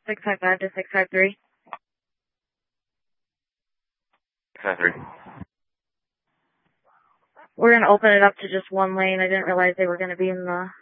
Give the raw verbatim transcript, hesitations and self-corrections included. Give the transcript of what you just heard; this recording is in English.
six five five to six five three. six five three. We're going to open it up to just one lane. I didn't realize they were going to be in the